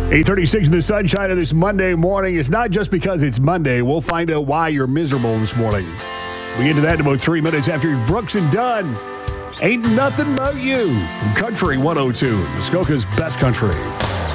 8:36 in the sunshine of this Monday morning. It's not just because it's Monday. We'll find out why you're miserable this morning. We get to that in about 3 minutes after Brooks and Dunn. Ain't Nothing About You from Country 102, Muskoka's best country.